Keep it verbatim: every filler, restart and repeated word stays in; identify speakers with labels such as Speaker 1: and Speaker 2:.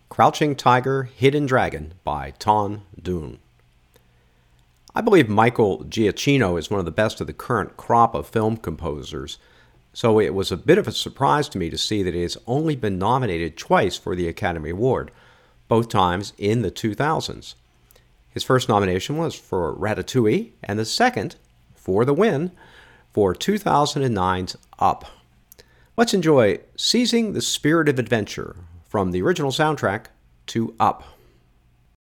Speaker 1: Crouching Tiger, Hidden Dragon by Ton Dune. I believe Michael Giacchino is one of the best of the current crop of film composers, so it was a bit of a surprise to me to see that he has only been nominated twice for the Academy Award, both times in the two thousands. His first nomination was for Ratatouille, and the second, for the win, for two thousand nine's Up. Let's enjoy Seizing the Spirit of Adventure from the original soundtrack to Up.